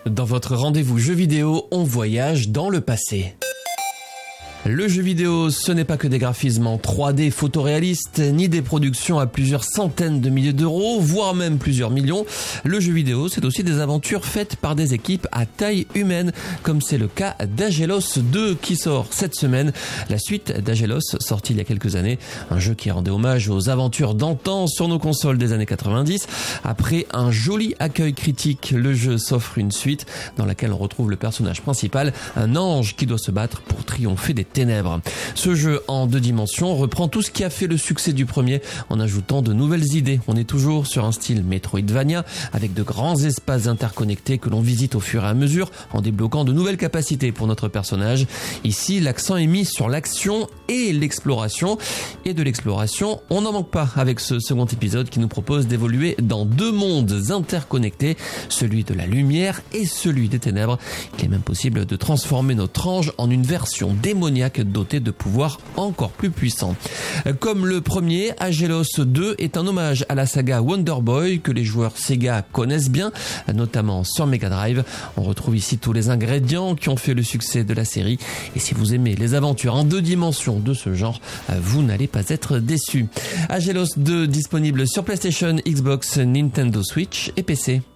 Dans votre rendez-vous jeux vidéo, on voyage dans le passé. Le jeu vidéo, ce n'est pas que des graphismes en 3D photoréalistes, ni des productions à plusieurs centaines de milliers d'euros, voire même plusieurs millions. Le jeu vidéo, c'est aussi des aventures faites par des équipes à taille humaine, comme c'est le cas d'Agelos 2 qui sort cette semaine. La suite d'Agelos, sortie il y a quelques années, un jeu qui rendait hommage aux aventures d'antan sur nos consoles des années 90. Après un joli accueil critique, le jeu s'offre une suite dans laquelle on retrouve le personnage principal, un ange qui doit se battre pour triompher des ténèbres. Ce jeu en 2 dimensions reprend tout ce qui a fait le succès du premier en ajoutant de nouvelles idées. On est toujours sur un style Metroidvania avec de grands espaces interconnectés que l'on visite au fur et à mesure en débloquant de nouvelles capacités pour notre personnage. Ici, l'accent est mis sur l'action et l'exploration. Et de l'exploration, on n'en manque pas avec ce second épisode qui nous propose d'évoluer dans 2 mondes interconnectés, celui de la lumière et celui des ténèbres. Il est même possible de transformer notre ange en une version démoniaque doté de pouvoirs encore plus puissants. Comme le premier, Agelos 2 est un hommage à la saga Wonder Boy que les joueurs Sega connaissent bien, notamment sur Mega Drive. On retrouve ici tous les ingrédients qui ont fait le succès de la série et si vous aimez les aventures en 2 dimensions de ce genre, vous n'allez pas être déçus. Agelos 2 disponible sur PlayStation, Xbox, Nintendo Switch et PC.